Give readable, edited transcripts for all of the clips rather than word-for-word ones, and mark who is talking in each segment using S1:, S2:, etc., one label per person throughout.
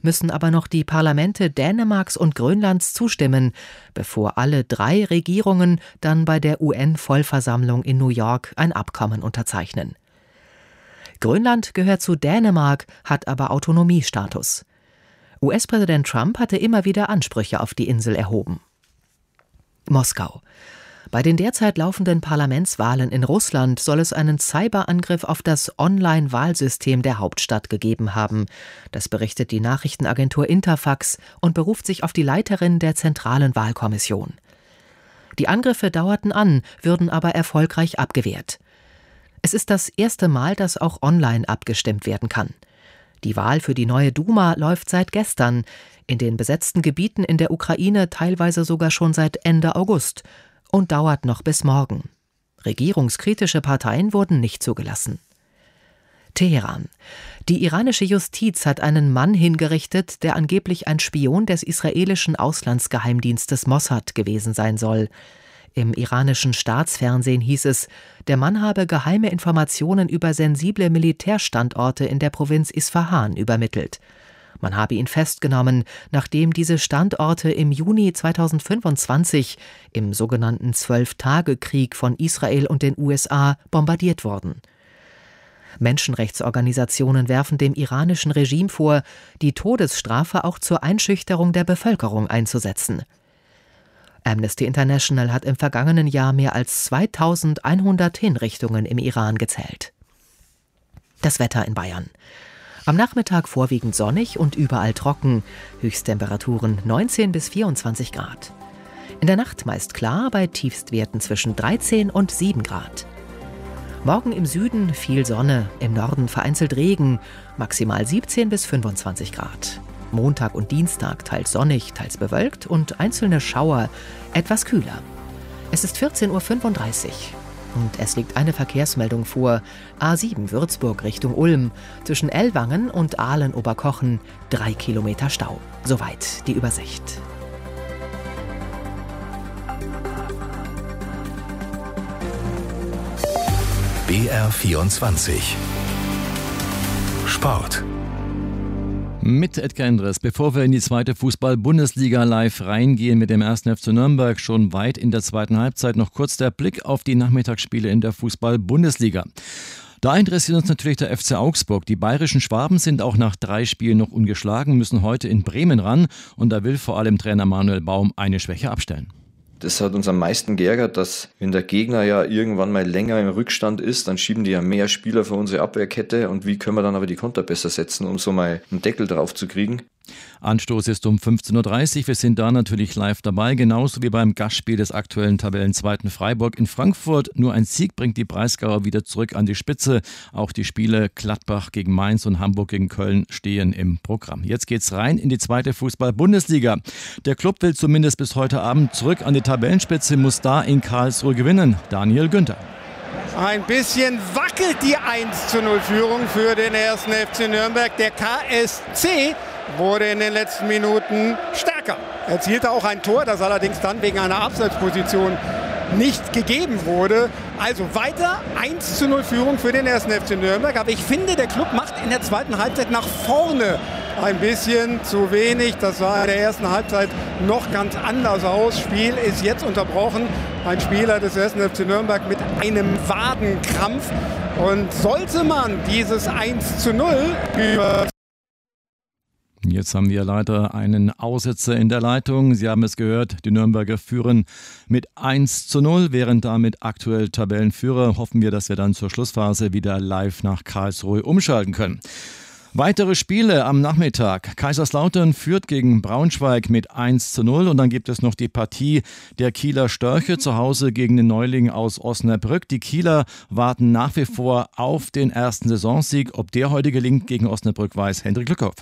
S1: müssen aber noch die Parlamente Dänemarks und Grönlands zustimmen, bevor alle 3 Regierungen dann bei der UN-Vollversammlung in New York ein Abkommen unterzeichnen. Grönland gehört zu Dänemark, hat aber Autonomiestatus. US-Präsident Trump hatte immer wieder Ansprüche auf die Insel erhoben. Moskau. Bei den derzeit laufenden Parlamentswahlen in Russland soll es einen Cyberangriff auf das Online-Wahlsystem der Hauptstadt gegeben haben. Das berichtet die Nachrichtenagentur Interfax und beruft sich auf die Leiterin der Zentralen Wahlkommission. Die Angriffe dauerten an, würden aber erfolgreich abgewehrt. Es ist das erste Mal, dass auch online abgestimmt werden kann. Die Wahl für die neue Duma läuft seit gestern, in den besetzten Gebieten in der Ukraine teilweise sogar schon seit Ende August und dauert noch bis morgen. Regierungskritische Parteien wurden nicht zugelassen. Teheran. Die iranische Justiz hat einen Mann hingerichtet, der angeblich ein Spion des israelischen Auslandsgeheimdienstes Mossad gewesen sein soll. Im iranischen Staatsfernsehen hieß es, der Mann habe geheime Informationen über sensible Militärstandorte in der Provinz Isfahan übermittelt. Man habe ihn festgenommen, nachdem diese Standorte im Juni 2025 im sogenannten 12-Tage-Krieg von Israel und den USA bombardiert wurden. Menschenrechtsorganisationen werfen dem iranischen Regime vor, die Todesstrafe auch zur Einschüchterung der Bevölkerung einzusetzen. Amnesty International hat im vergangenen Jahr mehr als 2100 Hinrichtungen im Iran gezählt. Das Wetter in Bayern. Am Nachmittag vorwiegend sonnig und überall trocken, Höchsttemperaturen 19 bis 24 Grad. In der Nacht meist klar bei Tiefstwerten zwischen 13 und 7 Grad. Morgen im Süden viel Sonne, im Norden vereinzelt Regen, maximal 17 bis 25 Grad. Montag und Dienstag teils sonnig, teils bewölkt und einzelne Schauer, etwas kühler. Es ist 14:35 Uhr. Und es liegt eine Verkehrsmeldung vor. A7 Würzburg Richtung Ulm. Zwischen Ellwangen und Aalen-Oberkochen 3 Kilometer Stau. Soweit die Übersicht.
S2: BR24 Sport.
S3: Mit Edgar Endres. Bevor wir in die zweite Fußball-Bundesliga live reingehen mit dem 1. FC Nürnberg, schon weit in der zweiten Halbzeit noch kurz der Blick auf die Nachmittagsspiele in der Fußball-Bundesliga. Da interessiert uns natürlich der FC Augsburg. Die bayerischen Schwaben sind auch nach 3 Spielen noch ungeschlagen, müssen heute in Bremen ran und da will vor allem Trainer Manuel Baum eine Schwäche abstellen.
S4: Das hat uns am meisten geärgert, dass wenn der Gegner ja irgendwann mal länger im Rückstand ist, dann schieben die ja mehr Spieler für unsere Abwehrkette und wie können wir dann aber die Konter besser setzen, um so mal einen Deckel drauf zu kriegen.
S3: Anstoß ist um 15:30 Uhr. Wir sind da natürlich live dabei, genauso wie beim Gastspiel des aktuellen Tabellenzweiten Freiburg in Frankfurt. Nur ein Sieg bringt die Breisgauer wieder zurück an die Spitze. Auch die Spiele Gladbach gegen Mainz und Hamburg gegen Köln stehen im Programm. Jetzt geht's rein in die zweite Fußball-Bundesliga. Der Club will zumindest bis heute Abend zurück an die Tabellenspitze, muss da in Karlsruhe gewinnen. Daniel Günther.
S5: Ein bisschen wackelt die 1:0-Führung für den 1. FC Nürnberg. Der KSC wurde in den letzten Minuten stärker. Erzielte auch ein Tor, das allerdings dann wegen einer Abseitsposition nicht gegeben wurde. Also weiter 1:0-Führung für den 1. FC Nürnberg. Aber ich finde, der Club macht in der zweiten Halbzeit nach vorne ein bisschen zu wenig. Das sah in der ersten Halbzeit noch ganz anders aus. Spiel ist jetzt unterbrochen. Ein Spieler des 1. FC Nürnberg mit einem Wadenkrampf. Und sollte man dieses 1:0 über...
S3: Jetzt haben wir leider einen Aussetzer in der Leitung. Sie haben es gehört, die Nürnberger führen mit 1:0, wären damit aktuell Tabellenführer. Hoffen wir, dass wir dann zur Schlussphase wieder live nach Karlsruhe umschalten können. Weitere Spiele am Nachmittag. Kaiserslautern führt gegen Braunschweig mit 1:0 und dann gibt es noch die Partie der Kieler Störche zu Hause gegen den Neuling aus Osnabrück. Die Kieler warten nach wie vor auf den ersten Saisonsieg. Ob der heute gelingt gegen Osnabrück, weiß Hendrik Lückhoff.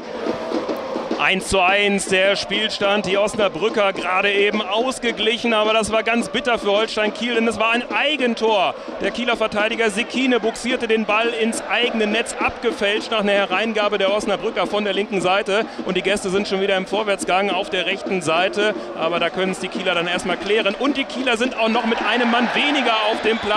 S6: 1:1 der Spielstand, die Osnabrücker gerade eben ausgeglichen, aber das war ganz bitter für Holstein Kiel, denn es war ein Eigentor. Der Kieler Verteidiger Sekine buxierte den Ball ins eigene Netz, abgefälscht nach einer Hereingabe der Osnabrücker von der linken Seite und die Gäste sind schon wieder im Vorwärtsgang auf der rechten Seite, aber da können es die Kieler dann erstmal klären und die Kieler sind auch noch mit einem Mann weniger auf dem Platz.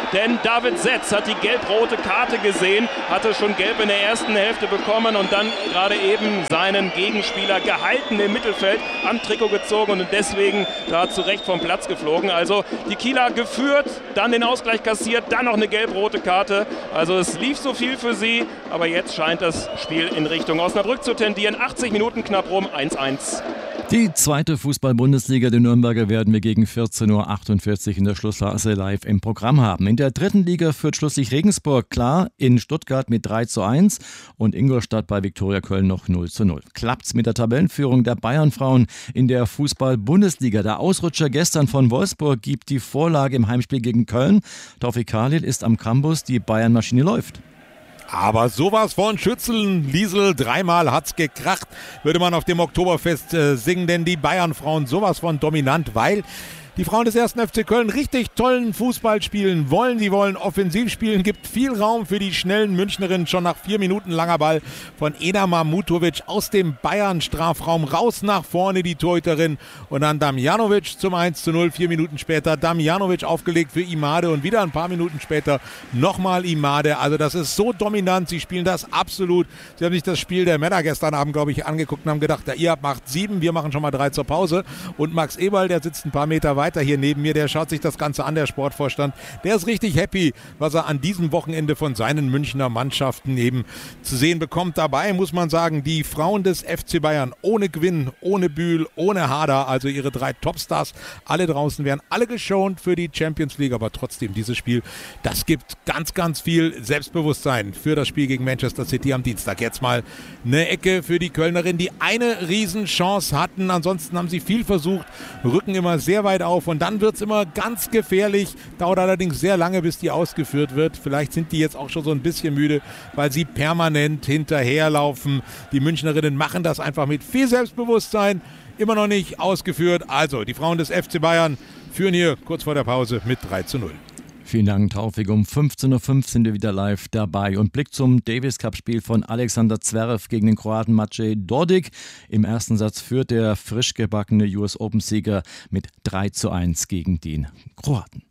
S6: denn David Setz hat die gelb-rote Karte gesehen, hatte schon gelb in der ersten Hälfte bekommen und dann gerade eben seinen Gegenspieler gehalten im Mittelfeld am Trikot gezogen und deswegen da zu Recht vom Platz geflogen. Also die Kieler geführt, dann den Ausgleich kassiert, dann noch eine gelb-rote Karte. Also es lief so viel für sie, aber jetzt scheint das Spiel in Richtung Osnabrück zu tendieren. 80 Minuten knapp rum, 1-1.
S3: Die zweite Fußball-Bundesliga der Nürnberger werden wir gegen 14:48 Uhr in der Schlussphase live im Programm haben. In der dritten Liga führt schlusslich Regensburg klar in Stuttgart mit 3:1 und Ingolstadt bei Viktoria Köln noch 0:0. Klappt's mit der Tabellenführung der Bayernfrauen in der Fußball-Bundesliga? Der Ausrutscher gestern von Wolfsburg gibt die Vorlage im Heimspiel gegen Köln. Taufik Khalil ist am Campus, die Bayern-Maschine läuft.
S2: Aber sowas von Schützeln, Liesel, dreimal hat's gekracht, würde man auf dem Oktoberfest singen, denn die Bayernfrauen sowas von dominant, weil die Frauen des 1. FC Köln richtig tollen Fußball spielen wollen. Die wollen offensiv spielen, gibt viel Raum für die schnellen Münchnerinnen. Schon nach 4 Minuten langer Ball von Ena Mahmutovic aus dem Bayern-Strafraum raus nach vorne die Torhüterin. Und dann Damjanovic zum 1:0. 4 Minuten später Damjanovic aufgelegt für Imade und wieder ein paar Minuten später nochmal Imade. Also das ist so dominant. Sie spielen das absolut. Sie haben sich das Spiel der Männer gestern Abend, glaube ich, angeguckt und haben gedacht, ihr macht 7, wir machen schon mal 3 zur Pause. Und Max Eberl, der sitzt ein paar Meter weiter hier neben mir, der schaut sich das Ganze an, der Sportvorstand. Der ist richtig happy, was er an diesem Wochenende von seinen Münchner Mannschaften eben zu sehen bekommt. Dabei muss man sagen, die Frauen des FC Bayern ohne Gwinn, ohne Bühl, ohne Hader, also ihre 3 Topstars, alle draußen werden, alle geschont für die Champions League, aber trotzdem dieses Spiel, das gibt ganz, ganz viel Selbstbewusstsein für das Spiel gegen Manchester City am Dienstag. Jetzt mal eine Ecke für die Kölnerin, die eine Riesenchance hatten, ansonsten haben sie viel versucht, rücken immer sehr weit auf und dann wird es immer ganz gefährlich, dauert allerdings sehr lange, bis die ausgeführt wird. Vielleicht sind die jetzt auch schon so ein bisschen müde, weil sie permanent hinterherlaufen. Die Münchnerinnen machen das einfach mit viel Selbstbewusstsein, immer noch nicht ausgeführt. Also die Frauen des FC Bayern führen hier kurz vor der Pause mit 3:0.
S3: Vielen Dank, Taufik. Um 15:05 Uhr sind wir wieder live dabei. Und Blick zum Davis-Cup-Spiel von Alexander Zverev gegen den Kroaten Maciej Dordic. Im ersten Satz führt der frisch gebackene US Open-Sieger mit 3:1 gegen den Kroaten.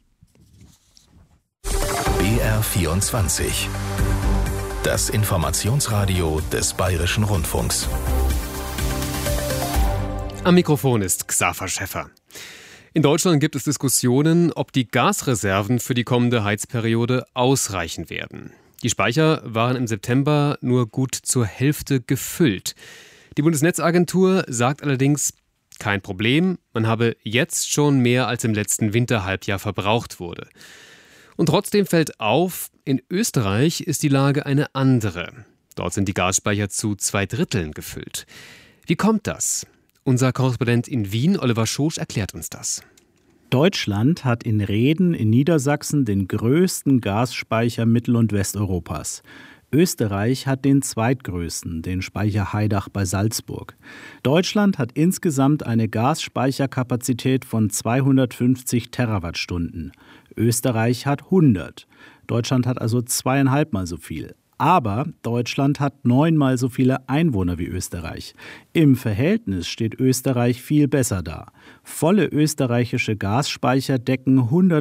S7: BR24. Das Informationsradio des Bayerischen Rundfunks.
S8: Am Mikrofon ist Xaver Schäffer. In Deutschland gibt es Diskussionen, ob die Gasreserven für die kommende Heizperiode ausreichen werden. Die Speicher waren im September nur gut zur Hälfte gefüllt. Die Bundesnetzagentur sagt allerdings, kein Problem, man habe jetzt schon mehr als im letzten Winterhalbjahr verbraucht wurde. Und trotzdem fällt auf, in Österreich ist die Lage eine andere. Dort sind die Gasspeicher zu 2/3 gefüllt. Wie kommt das? Unser Korrespondent in Wien, Oliver Schosch, erklärt uns das.
S9: Deutschland hat in Rheden in Niedersachsen den größten Gasspeicher Mittel- und Westeuropas. Österreich hat den zweitgrößten, den Speicher Haidach bei Salzburg. Deutschland hat insgesamt eine Gasspeicherkapazität von 250 Terawattstunden. Österreich hat 100. Deutschland hat also 2,5 Mal so viel. Aber Deutschland hat 9-mal so viele Einwohner wie Österreich. Im Verhältnis steht Österreich viel besser da. Volle österreichische Gasspeicher decken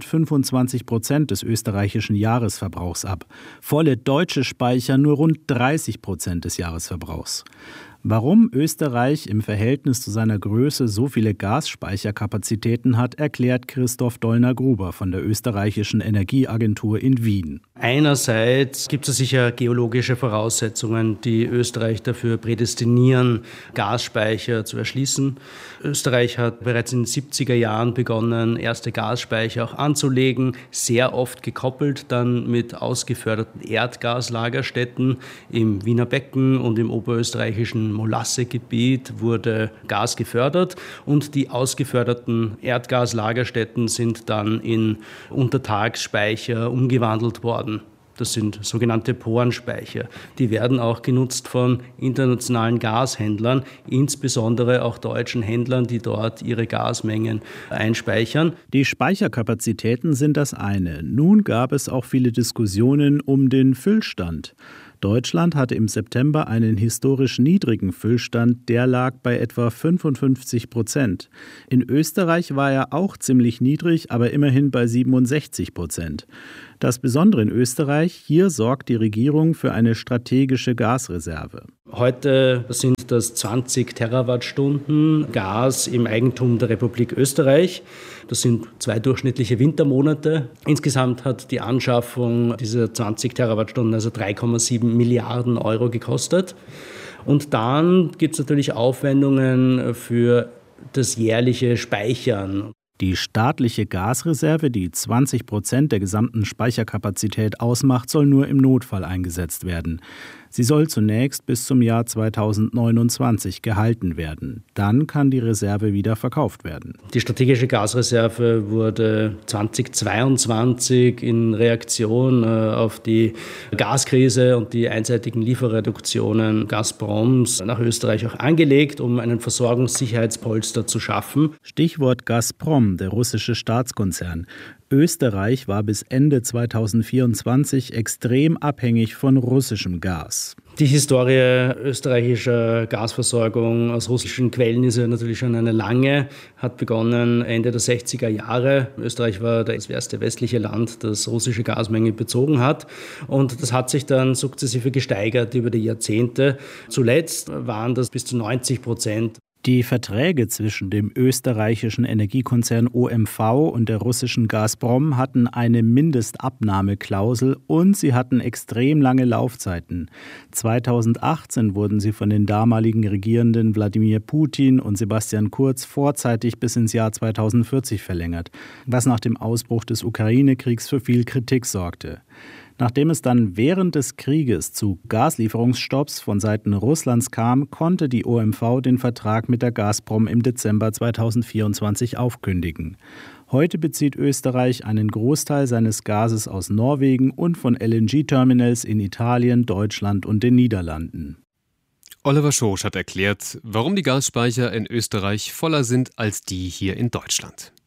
S9: 125% des österreichischen Jahresverbrauchs ab. Volle deutsche Speicher nur rund 30% des Jahresverbrauchs. Warum Österreich im Verhältnis zu seiner Größe so viele Gasspeicherkapazitäten hat, erklärt Christoph Dollner-Gruber von der österreichischen Energieagentur in Wien.
S10: Einerseits gibt es sicher geologische Voraussetzungen, die Österreich dafür prädestinieren, Gasspeicher zu erschließen. Österreich hat bereits in den 70er Jahren begonnen, erste Gasspeicher auch anzulegen, sehr oft gekoppelt dann mit ausgeförderten Erdgaslagerstätten. Im Wiener Becken und im oberösterreichischen Molassegebiet wurde Gas gefördert und die ausgeförderten Erdgaslagerstätten sind dann in Untertagsspeicher umgewandelt worden. Das sind sogenannte Porenspeicher. Die werden auch genutzt von internationalen Gashändlern, insbesondere auch deutschen Händlern, die dort ihre Gasmengen einspeichern.
S9: Die Speicherkapazitäten sind das eine. Nun gab es auch viele Diskussionen um den Füllstand. Deutschland hatte im September einen historisch niedrigen Füllstand, der lag bei etwa 55%. In Österreich war er auch ziemlich niedrig, aber immerhin bei 67%. Das Besondere in Österreich, hier sorgt die Regierung für eine strategische Gasreserve.
S10: Heute sind das 20 Terawattstunden Gas im Eigentum der Republik Österreich. Das sind 2 durchschnittliche Wintermonate. Insgesamt hat die Anschaffung dieser 20 Terawattstunden also 3,7 Milliarden Euro gekostet. Und dann gibt es natürlich Aufwendungen für das jährliche Speichern.
S9: Die staatliche Gasreserve, die 20% der gesamten Speicherkapazität ausmacht, soll nur im Notfall eingesetzt werden. Sie soll zunächst bis zum Jahr 2029 gehalten werden. Dann kann die Reserve wieder verkauft werden.
S10: Die strategische Gasreserve wurde 2022 in Reaktion auf die Gaskrise und die einseitigen Lieferreduktionen Gazproms nach Österreich auch angelegt, um einen Versorgungssicherheitspolster zu schaffen.
S9: Stichwort Gazprom, der russische Staatskonzern. Österreich war bis Ende 2024 extrem abhängig von russischem Gas.
S10: Die Historie österreichischer Gasversorgung aus russischen Quellen ist ja natürlich schon eine lange, hat begonnen Ende der 60er Jahre. Österreich war das erste westliche Land, das russische Gasmengen bezogen hat. Und das hat sich dann sukzessive gesteigert über die Jahrzehnte. Zuletzt waren das bis zu 90%.
S9: Die Verträge zwischen dem österreichischen Energiekonzern OMV und der russischen Gazprom hatten eine Mindestabnahmeklausel und sie hatten extrem lange Laufzeiten. 2018 wurden sie von den damaligen Regierenden Wladimir Putin und Sebastian Kurz vorzeitig bis ins Jahr 2040 verlängert, was nach dem Ausbruch des Ukraine-Kriegs für viel Kritik sorgte. Nachdem es dann während des Krieges zu Gaslieferungsstopps von Seiten Russlands kam, konnte die OMV den Vertrag mit der Gazprom im Dezember 2024 aufkündigen. Heute bezieht Österreich einen Großteil seines Gases aus Norwegen und von LNG-Terminals in Italien, Deutschland und den Niederlanden.
S8: Oliver Schosch hat erklärt, warum die Gasspeicher in Österreich voller sind als die hier in Deutschland.